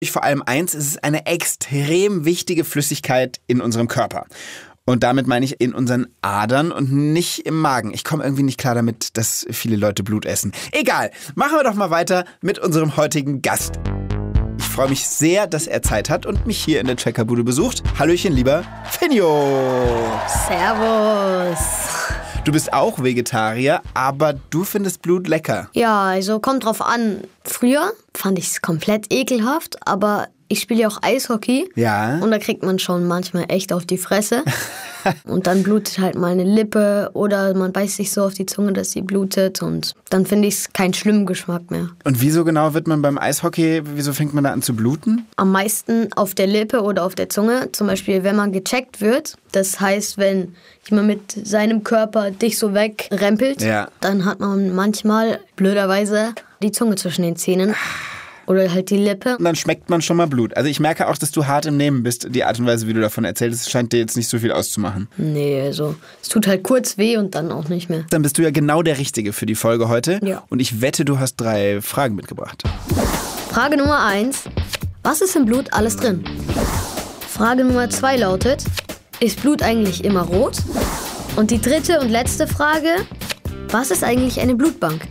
Vor allem eins, es ist eine extrem wichtige Flüssigkeit in unserem Körper. Und damit meine ich in unseren Adern und nicht im Magen. Ich komme irgendwie nicht klar damit, dass viele Leute Blut essen. Egal, machen wir doch mal weiter mit unserem heutigen Gast. Ich freue mich sehr, dass er Zeit hat und mich hier in der Treckerbude besucht. Hallöchen, lieber Finjo. Servus. Du bist auch Vegetarier, aber du findest Blut lecker. Ja, also kommt drauf an. Früher fand ich es komplett ekelhaft, aber ich spiele ja auch Eishockey. Ja. Und da kriegt man schon manchmal echt auf die Fresse. Und dann blutet halt mal eine Lippe oder man beißt sich so auf die Zunge, dass sie blutet. Und dann finde ich es keinen schlimmen Geschmack mehr. Und wieso genau wird man beim Eishockey, wieso fängt man da an zu bluten? Am meisten auf der Lippe oder auf der Zunge. Zum Beispiel, wenn man gecheckt wird. Das heißt, wenn jemand mit seinem Körper dich so wegrempelt, dann hat man manchmal blöderweise die Zunge zwischen den Zähnen. Oder halt die Lippe. Und dann schmeckt man schon mal Blut. Also ich merke auch, dass du hart im Nehmen bist. Die Art und Weise, wie du davon erzählst, scheint dir jetzt nicht so viel auszumachen. Nee, also es tut halt kurz weh und dann auch nicht mehr. Dann bist du ja genau der Richtige für die Folge heute. Ja. Und ich wette, du hast 3 Fragen mitgebracht. Frage Nummer 1. Was ist im Blut alles drin? Frage Nummer 2 lautet, ist Blut eigentlich immer rot? Und die dritte und letzte Frage, was ist eigentlich eine Blutbank?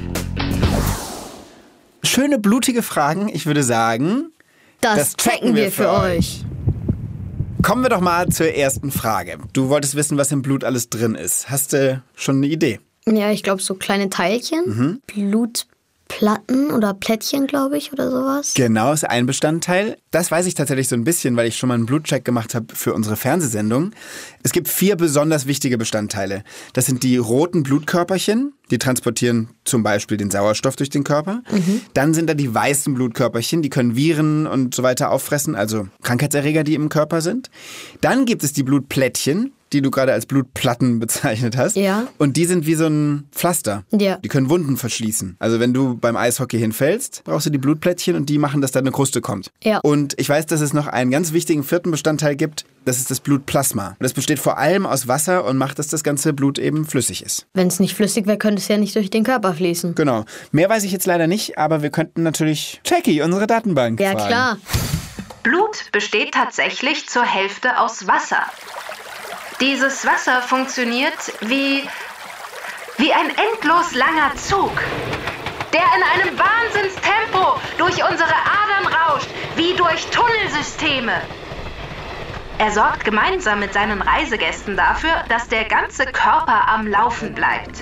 Schöne, blutige Fragen. Ich würde sagen, das checken wir für euch. Kommen wir doch mal zur ersten Frage. Du wolltest wissen, was im Blut alles drin ist. Hast du schon eine Idee? Ja, ich glaube so kleine Teilchen. Blutplatten oder Plättchen, glaube ich, oder sowas. Genau, ist ein Bestandteil. Das weiß ich tatsächlich so ein bisschen, weil ich schon mal einen Blutcheck gemacht habe für unsere Fernsehsendung. Es gibt 4 besonders wichtige Bestandteile. Das sind die roten Blutkörperchen. Die transportieren zum Beispiel den Sauerstoff durch den Körper. Dann sind da die weißen Blutkörperchen, die können Viren und so weiter auffressen, also Krankheitserreger, die im Körper sind. Dann gibt es die Blutplättchen, die du gerade als Blutplatten bezeichnet hast. Ja. Und die sind wie so ein Pflaster. Ja. Die können Wunden verschließen. Also wenn du beim Eishockey hinfällst, brauchst du die Blutplättchen und die machen, dass da eine Kruste kommt. Ja. Und ich weiß, dass es noch einen ganz wichtigen 4. Bestandteil gibt. Das ist das Blutplasma. Das besteht vor allem aus Wasser und macht, dass das ganze Blut eben flüssig ist. Wenn es nicht flüssig wäre, könnte es ja nicht durch den Körper fließen. Genau. Mehr weiß ich jetzt leider nicht, aber wir könnten natürlich Jackie, unsere Datenbank, Ja, fragen. klar. Blut besteht tatsächlich zur Hälfte aus Wasser. Dieses Wasser funktioniert wie ein endlos langer Zug, der in einem Wahnsinnstempo durch unsere Adern rauscht, wie durch Tunnelsysteme. Er sorgt gemeinsam mit seinen Reisegästen dafür, dass der ganze Körper am Laufen bleibt.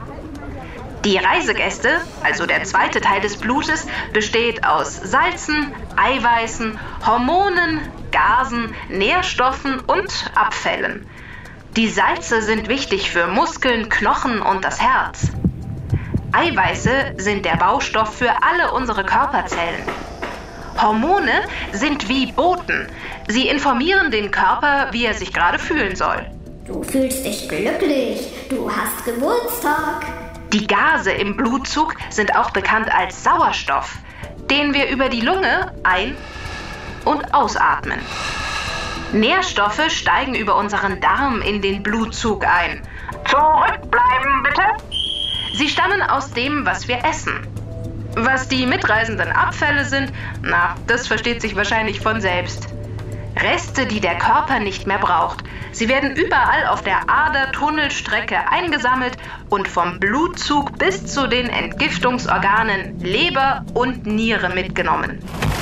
Die Reisegäste, also der zweite Teil des Blutes, besteht aus Salzen, Eiweißen, Hormonen, Gasen, Nährstoffen und Abfällen. Die Salze sind wichtig für Muskeln, Knochen und das Herz. Eiweiße sind der Baustoff für alle unsere Körperzellen. Hormone sind wie Boten. Sie informieren den Körper, wie er sich gerade fühlen soll. Du fühlst dich glücklich. Du hast Geburtstag. Die Gase im Blutzug sind auch bekannt als Sauerstoff, den wir über die Lunge ein- und ausatmen. Nährstoffe steigen über unseren Darm in den Blutzug ein. Zurückbleiben, bitte! Sie stammen aus dem, was wir essen. Was die mitreisenden Abfälle sind, das versteht sich wahrscheinlich von selbst. Reste, die der Körper nicht mehr braucht. Sie werden überall auf der Ader-Tunnelstrecke eingesammelt und vom Blutzug bis zu den Entgiftungsorganen Leber und Niere mitgenommen.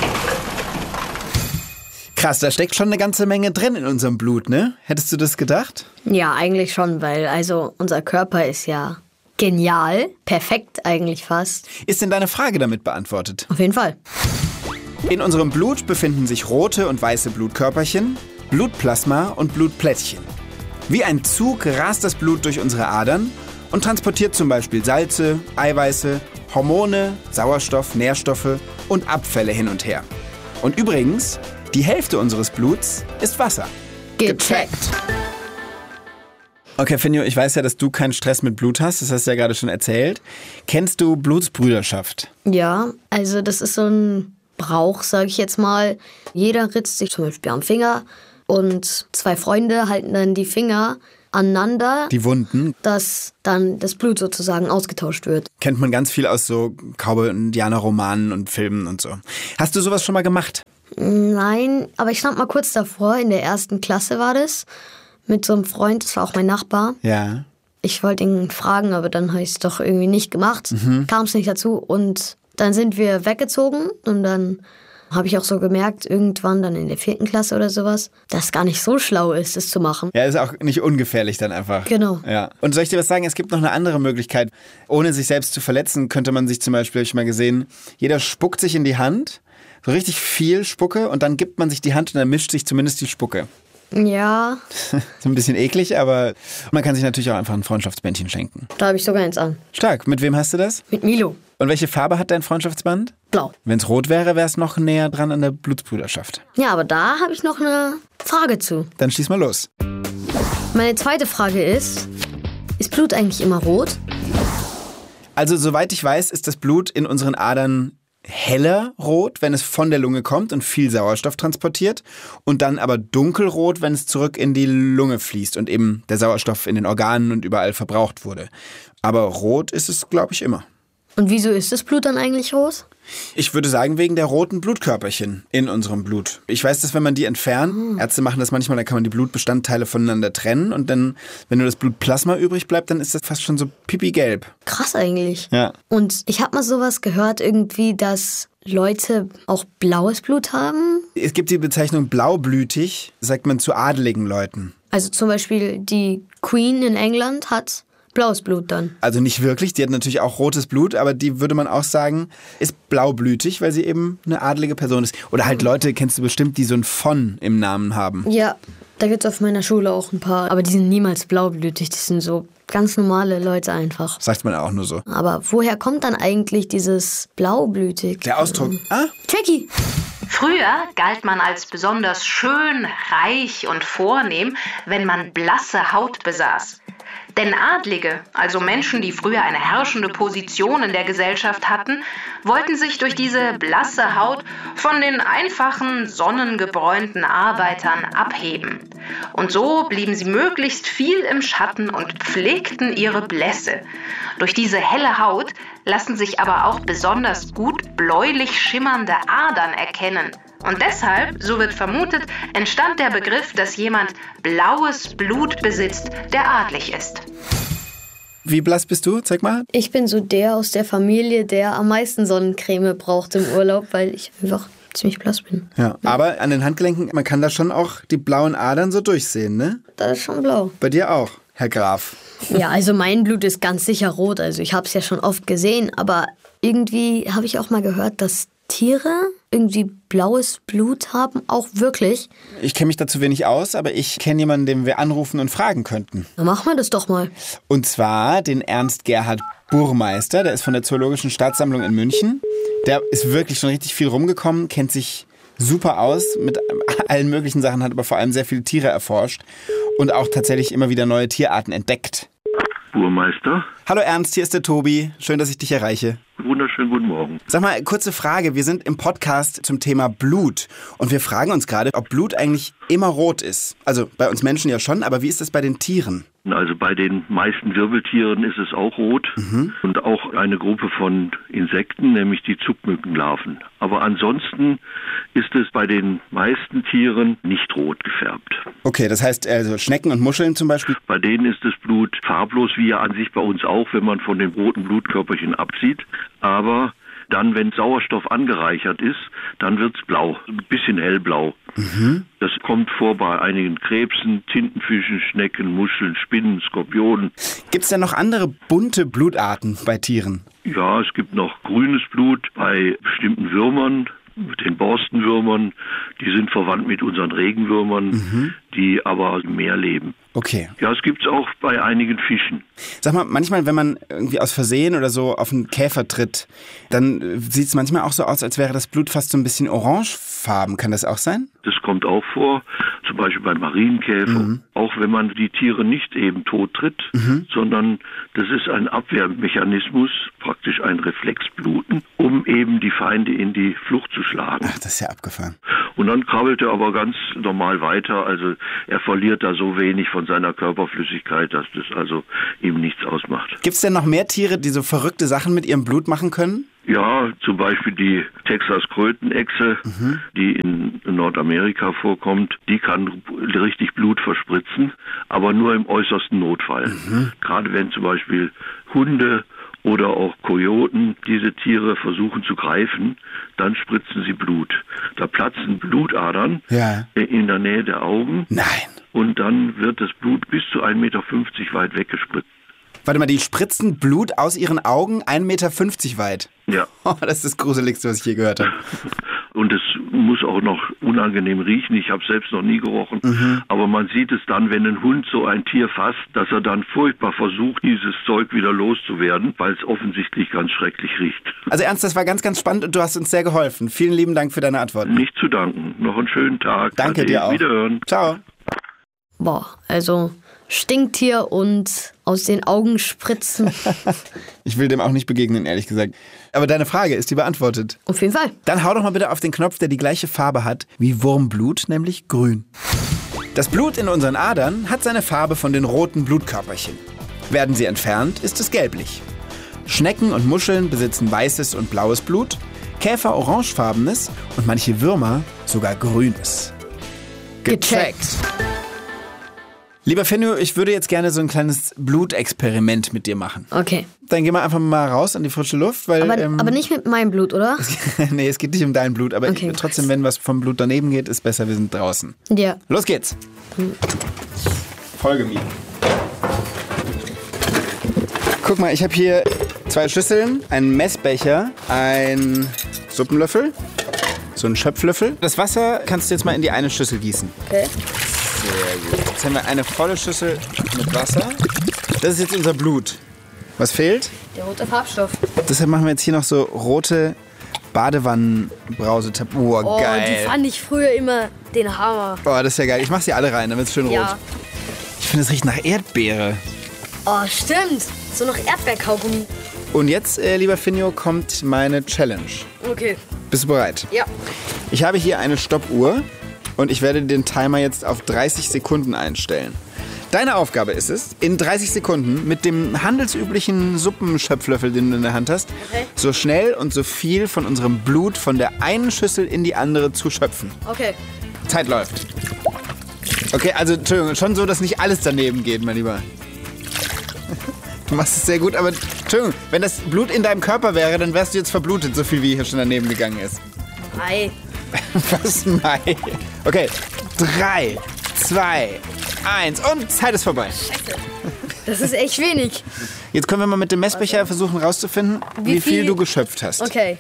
Krass, da steckt schon eine ganze Menge drin in unserem Blut, ne? Hättest du das gedacht? Ja, eigentlich schon, weil also unser Körper ist ja genial, perfekt eigentlich fast. Ist denn deine Frage damit beantwortet? Auf jeden Fall. In unserem Blut befinden sich rote und weiße Blutkörperchen, Blutplasma und Blutplättchen. Wie ein Zug rast das Blut durch unsere Adern und transportiert zum Beispiel Salze, Eiweiße, Hormone, Sauerstoff, Nährstoffe und Abfälle hin und her. Und übrigens, die Hälfte unseres Bluts ist Wasser. Gecheckt. Okay, Finjo, ich weiß ja, dass du keinen Stress mit Blut hast, das hast du ja gerade schon erzählt. Kennst du Blutsbrüderschaft? Ja, also das ist so ein Brauch, sage ich jetzt mal. Jeder ritzt sich zum Beispiel am Finger und 2 Freunde halten dann die Finger aneinander. Die Wunden. Dass dann das Blut sozusagen ausgetauscht wird. Kennt man ganz viel aus so Cowboy- und Indianer-Romanen und Filmen und so. Hast du sowas schon mal gemacht? Nein, aber ich stand mal kurz davor, in der 1. Klasse war das, mit so einem Freund, das war auch mein Nachbar. Ja. Ich wollte ihn fragen, aber dann habe ich es doch irgendwie nicht gemacht. Kam es nicht dazu und dann sind wir weggezogen und dann habe ich auch so gemerkt, irgendwann dann in der 4. Klasse oder sowas, dass es gar nicht so schlau ist, das zu machen. Ja, ist auch nicht ungefährlich dann einfach. Genau. Ja. Und soll ich dir was sagen? Es gibt noch eine andere Möglichkeit. Ohne sich selbst zu verletzen, könnte man sich zum Beispiel, habe ich mal gesehen, jeder spuckt sich in die Hand, so richtig viel Spucke und dann gibt man sich die Hand und dann mischt sich zumindest die Spucke. Ja. So ein bisschen eklig, aber man kann sich natürlich auch einfach ein Freundschaftsbändchen schenken. Da habe ich sogar eins an. Stark. Mit wem hast du das? Mit Milo. Und welche Farbe hat dein Freundschaftsband? Blau. Wenn es rot wäre, wäre es noch näher dran an der Blutsbrüderschaft. Ja, aber da habe ich noch eine Frage zu. Dann schieß mal los. Meine zweite Frage ist Blut eigentlich immer rot? Also soweit ich weiß, ist das Blut in unseren Adern heller rot, wenn es von der Lunge kommt und viel Sauerstoff transportiert und dann aber dunkelrot, wenn es zurück in die Lunge fließt und eben der Sauerstoff in den Organen und überall verbraucht wurde. Aber rot ist es, glaube ich, immer. Und wieso ist das Blut dann eigentlich rot? Ich würde sagen, wegen der roten Blutkörperchen in unserem Blut. Ich weiß, dass wenn man die entfernt, Ärzte machen das manchmal, dann kann man die Blutbestandteile voneinander trennen und dann, wenn nur das Blutplasma übrig bleibt, dann ist das fast schon so pipi-gelb. Krass eigentlich. Ja. Und ich habe mal sowas gehört irgendwie, dass Leute auch blaues Blut haben. Es gibt die Bezeichnung blaublütig, sagt man zu adeligen Leuten. Also zum Beispiel die Queen in England hat blaues Blut dann. Also nicht wirklich, die hat natürlich auch rotes Blut, aber die würde man auch sagen, ist blaublütig, weil sie eben eine adelige Person ist. Oder halt Leute, kennst du bestimmt, die so ein von im Namen haben. Ja, da gibt es auf meiner Schule auch ein paar, aber die sind niemals blaublütig, die sind so ganz normale Leute einfach. Sagt man auch nur so. Aber woher kommt dann eigentlich dieses blaublütig? Der Ausdruck. Jackie! Früher galt man als besonders schön, reich und vornehm, wenn man blasse Haut besaß. Denn Adlige, also Menschen, die früher eine herrschende Position in der Gesellschaft hatten, wollten sich durch diese blasse Haut von den einfachen, sonnengebräunten Arbeitern abheben. Und so blieben sie möglichst viel im Schatten und pflegten ihre Blässe. Durch diese helle Haut lassen sich aber auch besonders gut bläulich schimmernde Adern erkennen. Und deshalb, so wird vermutet, entstand der Begriff, dass jemand blaues Blut besitzt, der adlig ist. Wie blass bist du? Zeig mal. Ich bin so der aus der Familie, der am meisten Sonnencreme braucht im Urlaub, weil ich einfach ziemlich blass bin. Ja, aber an den Handgelenken, man kann da schon auch die blauen Adern so durchsehen, ne? Das ist schon blau. Bei dir auch, Herr Graf. Ja, also mein Blut ist ganz sicher rot. Also ich habe es ja schon oft gesehen, aber irgendwie habe ich auch mal gehört, dass Tiere irgendwie blaues Blut haben, auch wirklich. Ich kenne mich dazu wenig aus, aber ich kenne jemanden, den wir anrufen und fragen könnten. Dann machen wir das doch mal. Und zwar den Ernst Gerhard Burmeister, der ist von der Zoologischen Staatssammlung in München. Der ist wirklich schon richtig viel rumgekommen, kennt sich super aus mit allen möglichen Sachen, hat aber vor allem sehr viele Tiere erforscht und auch tatsächlich immer wieder neue Tierarten entdeckt. Burmeister. Hallo Ernst, hier ist der Tobi. Schön, dass ich dich erreiche. Wunderschönen guten Morgen. Sag mal, kurze Frage. Wir sind im Podcast zum Thema Blut und wir fragen uns gerade, ob Blut eigentlich immer rot ist. Also bei uns Menschen ja schon, aber wie ist das bei den Tieren? Also bei den meisten Wirbeltieren ist es auch rot und auch eine Gruppe von Insekten, nämlich die Zuckmückenlarven. Aber ansonsten ist es bei den meisten Tieren nicht rot gefärbt. Okay, das heißt also Schnecken und Muscheln zum Beispiel? Bei denen ist das Blut farblos, wie ja an sich bei uns auch, wenn man von den roten Blutkörperchen abzieht. Aber dann, wenn Sauerstoff angereichert ist, dann wird's blau, ein bisschen hellblau. Das kommt vor bei einigen Krebsen, Tintenfischen, Schnecken, Muscheln, Spinnen, Skorpionen. Gibt's denn noch andere bunte Blutarten bei Tieren? Ja, es gibt noch grünes Blut bei bestimmten Würmern, den Borstenwürmern. Die sind verwandt mit unseren Regenwürmern, die aber im Meer leben. Okay. Ja, es gibt's auch bei einigen Fischen. Sag mal, manchmal, wenn man irgendwie aus Versehen oder so auf einen Käfer tritt, dann sieht es manchmal auch so aus, als wäre das Blut fast so ein bisschen orangefarben. Kann das auch sein? Das kommt auch vor, zum Beispiel bei Marienkäfer. Auch wenn man die Tiere nicht eben tot tritt, sondern das ist ein Abwehrmechanismus, praktisch ein Reflexbluten, um eben die Feinde in die Flucht zu schlagen. Ach, das ist ja abgefahren. Und dann krabbelt er aber ganz normal weiter. Also er verliert da so wenig von seiner Körperflüssigkeit, dass das also ihm nichts ausmacht. Gibt es denn noch mehr Tiere, die so verrückte Sachen mit ihrem Blut machen können? Ja, zum Beispiel die Texas-Krötenechse, die in Nordamerika vorkommt, die kann richtig Blut verspritzen, aber nur im äußersten Notfall. Gerade wenn zum Beispiel Hunde oder auch Kojoten diese Tiere versuchen zu greifen, dann spritzen sie Blut. Da platzen Blutadern in der Nähe der Augen. Nein. Und dann wird das Blut bis zu 1,50 Meter weit weggespritzt. Warte mal, die spritzen Blut aus ihren Augen 1,50 Meter weit? Ja. Oh, das ist das Gruseligste, was ich je gehört habe. Und es muss auch noch unangenehm riechen. Ich habe es selbst noch nie gerochen. Aber man sieht es dann, wenn ein Hund so ein Tier fasst, dass er dann furchtbar versucht, dieses Zeug wieder loszuwerden, weil es offensichtlich ganz schrecklich riecht. Also Ernst, das war ganz, ganz spannend und du hast uns sehr geholfen. Vielen lieben Dank für deine Antworten. Nicht zu danken. Noch einen schönen Tag. Danke dir auch. Wiederhören. Ciao. Boah, also Stinktier und aus den Augen spritzen. Ich will dem auch nicht begegnen, ehrlich gesagt. Aber deine Frage, ist die beantwortet? Auf jeden Fall. Dann hau doch mal bitte auf den Knopf, der die gleiche Farbe hat wie Wurmblut, nämlich grün. Das Blut in unseren Adern hat seine Farbe von den roten Blutkörperchen. Werden sie entfernt, ist es gelblich. Schnecken und Muscheln besitzen weißes und blaues Blut, Käfer orangefarbenes und manche Würmer sogar grünes. Gecheckt. Lieber Fenjo, ich würde jetzt gerne so ein kleines Blutexperiment mit dir machen. Okay. Dann gehen wir einfach mal raus an die frische Luft. Weil, aber nicht mit meinem Blut, oder? Nee, es geht nicht um dein Blut. Aber okay, trotzdem, wenn was vom Blut daneben geht, ist besser, wir sind draußen. Ja. Los geht's. Folge mir. Guck mal, ich habe hier 2 Schüsseln, einen Messbecher, einen Suppenlöffel, so einen Schöpflöffel. Das Wasser kannst du jetzt mal in die eine Schüssel gießen. Okay. Sehr gut. Jetzt haben wir eine volle Schüssel mit Wasser. Das ist jetzt unser Blut. Was fehlt? Der rote Farbstoff. Deshalb machen wir jetzt hier noch so rote Badewannenbrausetabletten. Oh, geil. Die fand ich früher immer den Hammer. Oh, das ist ja geil. Ich mach sie alle rein, damit es schön rot. Ich finde, es riecht nach Erdbeere. Oh, stimmt. So nach Erdbeerkaugummi. Und jetzt, lieber Finjo, kommt meine Challenge. Okay. Bist du bereit? Ja. Ich habe hier eine Stoppuhr. Und ich werde den Timer jetzt auf 30 Sekunden einstellen. Deine Aufgabe ist es, in 30 Sekunden mit dem handelsüblichen Suppenschöpflöffel, den du in der Hand hast, so schnell und so viel von unserem Blut von der einen Schüssel in die andere zu schöpfen. Okay. Zeit läuft. Okay, also Entschuldigung, schon so, dass nicht alles daneben geht, mein Lieber. Du machst es sehr gut, aber Entschuldigung, wenn das Blut in deinem Körper wäre, dann wärst du jetzt verblutet, so viel wie hier schon daneben gegangen ist. Ei. Was Mai? Okay, 3, 2, 1 und Zeit ist vorbei. Scheiße. Das ist echt wenig. Jetzt können wir mal mit dem Messbecher versuchen rauszufinden, wie viel du geschöpft hast. Okay.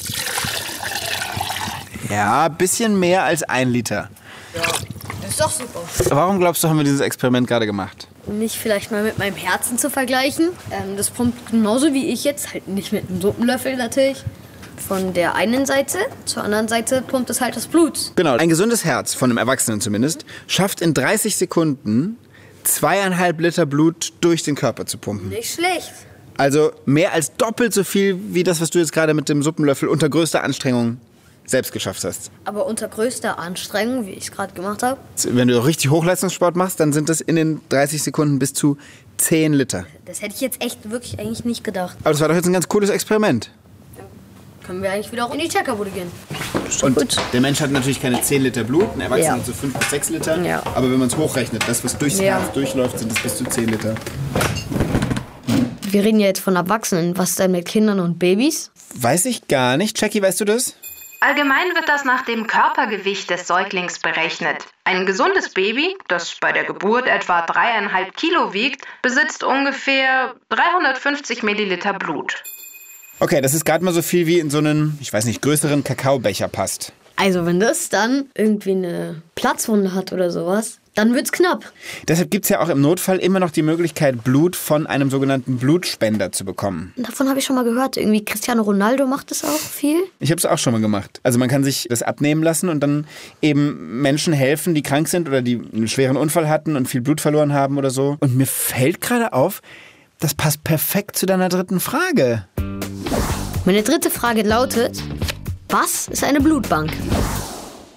Ja, ein bisschen mehr als 1 Liter. Ja, das ist doch super. Warum glaubst du, haben wir dieses Experiment gerade gemacht? Nicht vielleicht mal mit meinem Herzen zu vergleichen. Das pumpt genauso wie ich jetzt, halt nicht mit einem Suppenlöffel natürlich. Von der einen Seite zur anderen Seite pumpt es halt das Blut. Genau, ein gesundes Herz, von einem Erwachsenen zumindest, schafft in 30 Sekunden 2,5 Liter Blut durch den Körper zu pumpen. Nicht schlecht. Also mehr als doppelt so viel wie das, was du jetzt gerade mit dem Suppenlöffel unter größter Anstrengung selbst geschafft hast. Aber unter größter Anstrengung, wie ich es gerade gemacht habe. Wenn du richtig Hochleistungssport machst, dann sind das in den 30 Sekunden bis zu 10 Liter. Das hätte ich jetzt echt wirklich eigentlich nicht gedacht. Aber das war doch jetzt ein ganz cooles Experiment. Können wir eigentlich wieder auch in die Checkerbude gehen. Und gut. Der Mensch hat natürlich keine 10 Liter Blut, ein Erwachsener hat so 5 bis 6 Liter. Ja. Aber wenn man es hochrechnet, das, was durchs Herz durchläuft, sind es bis zu 10 Liter. Wir reden ja jetzt von Erwachsenen. Was denn mit Kindern und Babys? Weiß ich gar nicht. Jackie, weißt du das? Allgemein wird das nach dem Körpergewicht des Säuglings berechnet. Ein gesundes Baby, das bei der Geburt etwa 3,5 Kilo wiegt, besitzt ungefähr 350 Milliliter Blut. Okay, das ist gerade mal so viel wie in so einen, ich weiß nicht, größeren Kakaobecher passt. Also wenn das dann irgendwie eine Platzwunde hat oder sowas, dann wird's knapp. Deshalb gibt's ja auch im Notfall immer noch die Möglichkeit, Blut von einem sogenannten Blutspender zu bekommen. Davon habe ich schon mal gehört. Irgendwie Cristiano Ronaldo macht das auch viel. Ich habe es auch schon mal gemacht. Also man kann sich das abnehmen lassen und dann eben Menschen helfen, die krank sind oder die einen schweren Unfall hatten und viel Blut verloren haben oder so. Und mir fällt gerade auf, das passt perfekt zu deiner dritten Frage. Meine dritte Frage lautet, was ist eine Blutbank?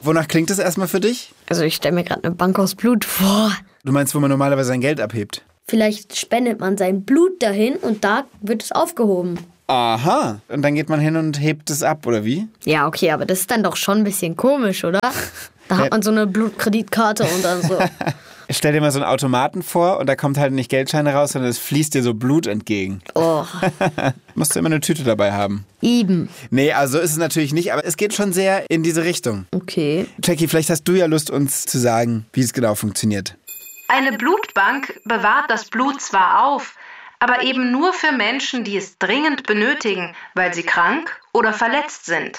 Wonach klingt das erstmal für dich? Also ich stelle mir gerade eine Bank aus Blut vor. Du meinst, wo man normalerweise sein Geld abhebt? Vielleicht spendet man sein Blut dahin und da wird es aufgehoben. Aha. Und dann geht man hin und hebt es ab, oder wie? Ja, okay, aber das ist dann doch schon ein bisschen komisch, oder? Da hat man so eine Blutkreditkarte und dann so. Stell dir mal so einen Automaten vor und da kommt halt nicht Geldscheine raus, sondern es fließt dir so Blut entgegen. Oh. Musst du immer eine Tüte dabei haben. Eben. Nee, also ist es natürlich nicht, aber es geht schon sehr in diese Richtung. Okay. Jackie, vielleicht hast du ja Lust, uns zu sagen, wie es genau funktioniert. Eine Blutbank bewahrt das Blut zwar auf, aber eben nur für Menschen, die es dringend benötigen, weil sie krank oder verletzt sind.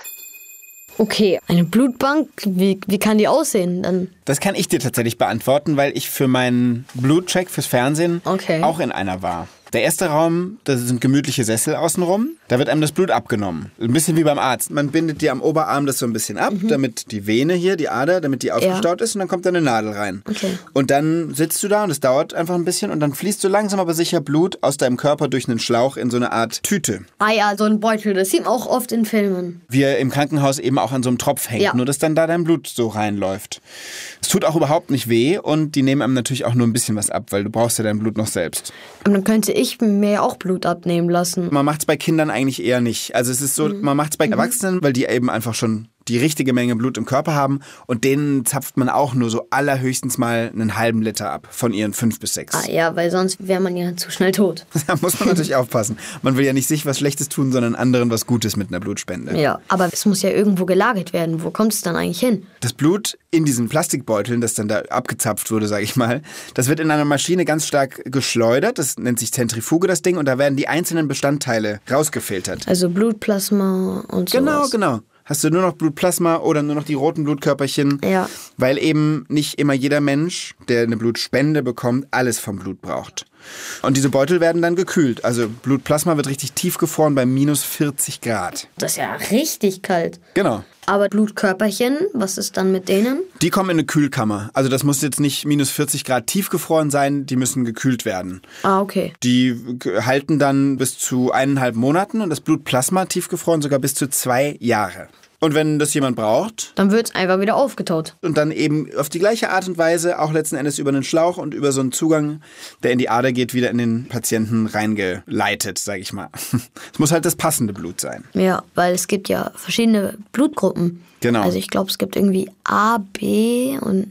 Okay, eine Blutbank, wie kann die aussehen dann? Das kann ich dir tatsächlich beantworten, weil ich für meinen Blutcheck fürs Fernsehen auch in einer war. Der erste Raum, das sind gemütliche Sessel außenrum. Da wird einem das Blut abgenommen. Ein bisschen wie beim Arzt. Man bindet dir am Oberarm das so ein bisschen ab, damit die Vene hier, die Ader, damit die aufgestaut ist und dann kommt da eine Nadel rein. Okay. Und dann sitzt du da und es dauert einfach ein bisschen und dann fließt so langsam aber sicher Blut aus deinem Körper durch einen Schlauch in so eine Art Tüte. Ah ja, so ein Beutel, das sieht man auch oft in Filmen. Wie er im Krankenhaus eben auch an so einem Tropf hängt, nur dass dann da dein Blut so reinläuft. Es tut auch überhaupt nicht weh und die nehmen einem natürlich auch nur ein bisschen was ab, weil du brauchst ja dein Blut noch selbst. Und dann könnte ich mir ja auch Blut abnehmen lassen. Man macht es bei Kindern eigentlich eher nicht. Also es ist so, man macht es bei Erwachsenen, weil die eben einfach schon die richtige Menge Blut im Körper haben und denen zapft man auch nur so allerhöchstens mal einen halben Liter ab von ihren 5 bis 6. Ah ja, weil sonst wäre man ja zu schnell tot. Da muss man natürlich aufpassen. Man will ja nicht sich was Schlechtes tun, sondern anderen was Gutes mit einer Blutspende. Ja, aber es muss ja irgendwo gelagert werden. Wo kommt es dann eigentlich hin? Das Blut in diesen Plastikbeuteln, das dann da abgezapft wurde, sage ich mal, das wird in einer Maschine ganz stark geschleudert. Das nennt sich Zentrifuge, das Ding. Und da werden die einzelnen Bestandteile rausgefiltert. Also Blutplasma und so. Genau. Hast du nur noch Blutplasma oder nur noch die roten Blutkörperchen? Ja. Weil eben nicht immer jeder Mensch, der eine Blutspende bekommt, alles vom Blut braucht. Und diese Beutel werden dann gekühlt. Also Blutplasma wird richtig tiefgefroren bei minus 40 Grad. Das ist ja richtig kalt. Genau. Aber Blutkörperchen, was ist dann mit denen? Die kommen in eine Kühlkammer. Also das muss jetzt nicht minus 40 Grad tiefgefroren sein, die müssen gekühlt werden. Ah, okay. Die halten dann bis zu 1,5 Monaten und das Blutplasma tiefgefroren sogar bis zu 2 Jahre. Und wenn das jemand braucht, dann wird es einfach wieder aufgetaut. Und dann eben auf die gleiche Art und Weise, auch letzten Endes über einen Schlauch und über so einen Zugang, der in die Ader geht, wieder in den Patienten reingeleitet, sage ich mal. Es muss halt das passende Blut sein. Ja, weil es gibt ja verschiedene Blutgruppen. Genau. Also ich glaube, es gibt irgendwie A, B und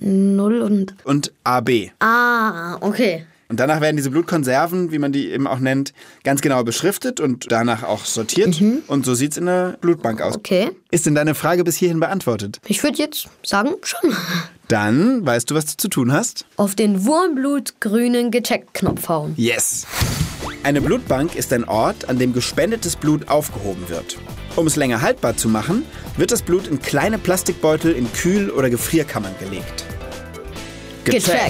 0 und AB. Ah, okay. Und danach werden diese Blutkonserven, wie man die eben auch nennt, ganz genau beschriftet und danach auch sortiert. Und so sieht es in der Blutbank aus. Okay. Ist denn deine Frage bis hierhin beantwortet? Ich würde jetzt sagen, schon. Dann weißt du, was du zu tun hast? Auf den wurmblutgrünen Gecheckt-Knopf hauen. Yes. Eine Blutbank ist ein Ort, an dem gespendetes Blut aufgehoben wird. Um es länger haltbar zu machen, wird das Blut in kleine Plastikbeutel in Kühl- oder Gefrierkammern gelegt. Gecheckt.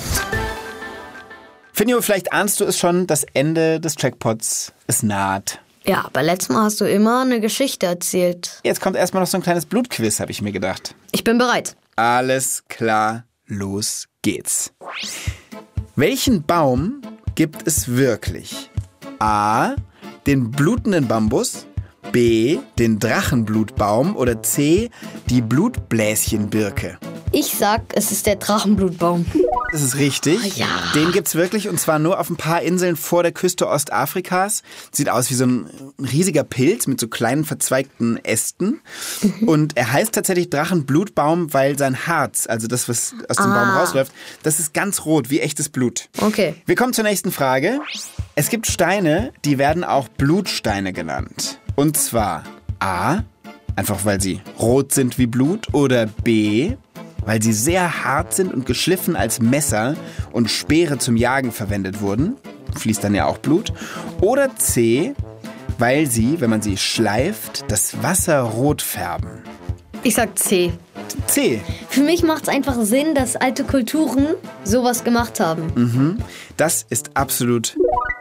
Finjo, vielleicht ahnst du es schon, das Ende des Checkpots ist naht. Ja, aber letztes Mal hast du immer eine Geschichte erzählt. Jetzt kommt erstmal noch so ein kleines Blutquiz, habe ich mir gedacht. Ich bin bereit. Alles klar, los geht's. Welchen Baum gibt es wirklich? A. Den blutenden Bambus, B. Den Drachenblutbaum oder C. Die Blutbläschenbirke? Ich sag, es ist der Drachenblutbaum. Das ist richtig. Oh ja. Den gibt's wirklich und zwar nur auf ein paar Inseln vor der Küste Ostafrikas. Sieht aus wie so ein riesiger Pilz mit so kleinen verzweigten Ästen. Und er heißt tatsächlich Drachenblutbaum, weil sein Harz, also das, was aus dem Baum rausläuft, das ist ganz rot, wie echtes Blut. Okay. Wir kommen zur nächsten Frage. Es gibt Steine, die werden auch Blutsteine genannt. Und zwar A, einfach weil sie rot sind wie Blut, oder B, weil sie sehr hart sind und geschliffen als Messer und Speere zum Jagen verwendet wurden. Fließt dann ja auch Blut. Oder C, weil sie, wenn man sie schleift, das Wasser rot färben. Ich sag C. C. Für mich macht es einfach Sinn, dass alte Kulturen sowas gemacht haben. Das ist absolut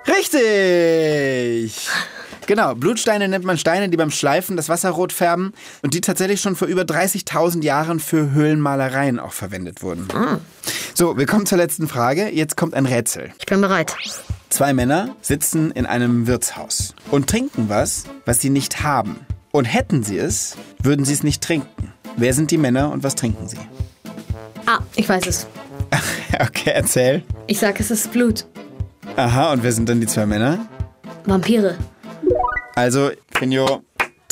richtig. Genau, Blutsteine nennt man Steine, die beim Schleifen das Wasser rot färben und die tatsächlich schon vor über 30.000 Jahren für Höhlenmalereien auch verwendet wurden. So, wir kommen zur letzten Frage. Jetzt kommt ein Rätsel. Ich bin bereit. 2 Männer sitzen in einem Wirtshaus und trinken was sie nicht haben. Und hätten sie es, würden sie es nicht trinken. Wer sind die Männer und was trinken sie? Ah, ich weiß es. Okay, erzähl. Ich sag, es ist Blut. Aha, und wer sind dann die 2 Männer? Vampire. Also, Finjo,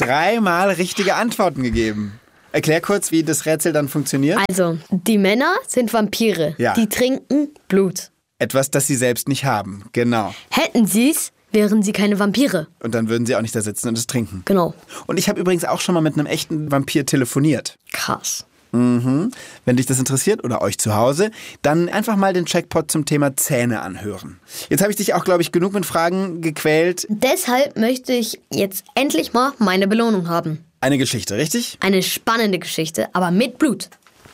3-mal richtige Antworten gegeben. Erklär kurz, wie das Rätsel dann funktioniert. Also, die Männer sind Vampire. Ja. Die trinken Blut. Etwas, das sie selbst nicht haben, genau. Hätten sie's, wären sie keine Vampire. Und dann würden sie auch nicht da sitzen und es trinken. Genau. Und ich habe übrigens auch schon mal mit einem echten Vampir telefoniert. Krass. Mhm. Wenn dich das interessiert oder euch zu Hause, dann einfach mal den Checkpot zum Thema Zähne anhören. Jetzt habe ich dich auch, glaube ich, genug mit Fragen gequält. Deshalb möchte ich jetzt endlich mal meine Belohnung haben. Eine Geschichte, richtig? Eine spannende Geschichte, aber mit Blut.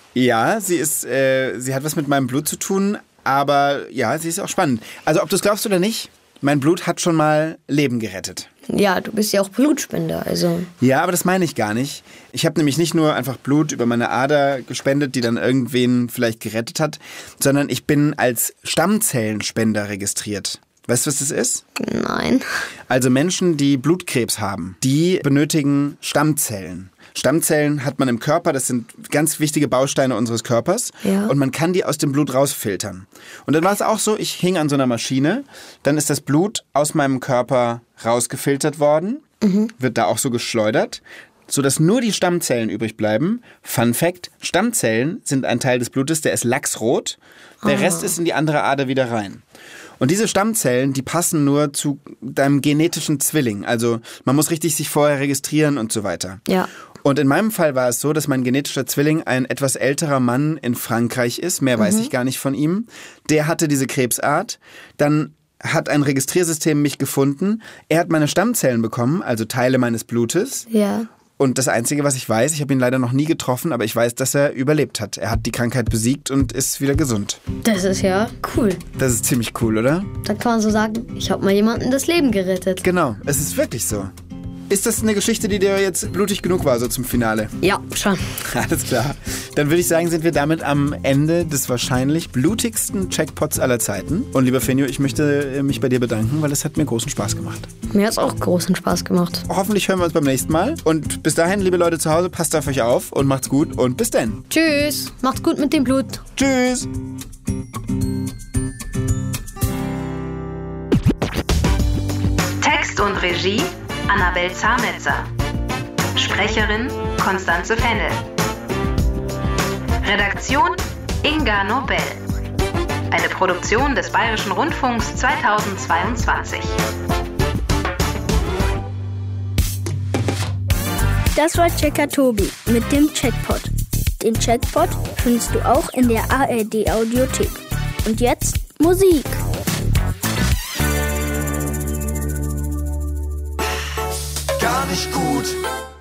Ja, sie hat was mit meinem Blut zu tun, aber ja, sie ist auch spannend. Also ob du es glaubst oder nicht, mein Blut hat schon mal Leben gerettet. Ja, du bist ja auch Blutspender, also... Ja, aber das meine ich gar nicht. Ich habe nämlich nicht nur einfach Blut über meine Ader gespendet, die dann irgendwen vielleicht gerettet hat, sondern ich bin als Stammzellenspender registriert. Weißt du, was das ist? Nein. Also Menschen, die Blutkrebs haben, die benötigen Stammzellen. Stammzellen hat man im Körper, das sind ganz wichtige Bausteine unseres Körpers. Ja. Und man kann die aus dem Blut rausfiltern. Und dann war es auch so, ich hing an so einer Maschine, dann ist das Blut aus meinem Körper rausgefiltert worden, wird da auch so geschleudert, sodass nur die Stammzellen übrig bleiben. Fun Fact, Stammzellen sind ein Teil des Blutes, der ist lachsrot, der Rest ist in die andere Ader wieder rein. Und diese Stammzellen, die passen nur zu deinem genetischen Zwilling. Also man muss richtig sich vorher registrieren und so weiter. Ja. Und in meinem Fall war es so, dass mein genetischer Zwilling ein etwas älterer Mann in Frankreich ist. Mehr weiß ich gar nicht von ihm. Der hatte diese Krebsart. Dann hat ein Registriersystem mich gefunden. Er hat meine Stammzellen bekommen, also Teile meines Blutes. Ja. Und das Einzige, was ich weiß, ich habe ihn leider noch nie getroffen, aber ich weiß, dass er überlebt hat. Er hat die Krankheit besiegt und ist wieder gesund. Das ist ja cool. Das ist ziemlich cool, oder? Dann kann man so sagen, ich habe mal jemandem das Leben gerettet. Genau, es ist wirklich so. Ist das eine Geschichte, die dir jetzt blutig genug war, so zum Finale? Ja, schon. Alles klar. Dann würde ich sagen, sind wir damit am Ende des wahrscheinlich blutigsten Checkpots aller Zeiten. Und lieber Finjo, ich möchte mich bei dir bedanken, weil es hat mir großen Spaß gemacht. Mir hat es auch großen Spaß gemacht. Hoffentlich hören wir uns beim nächsten Mal. Und bis dahin, liebe Leute zu Hause, passt auf euch auf und macht's gut und bis dann. Tschüss. Macht's gut mit dem Blut. Tschüss. Text und Regie Annabel Zametzer. Sprecherin Konstanze Fennel. Redaktion Inga Nobel. Eine Produktion des Bayerischen Rundfunks 2022. Das war Checker Tobi mit dem Checkpot. Den Checkpot findest du auch in der ARD Audiothek. Und jetzt Musik. Gar nicht gut.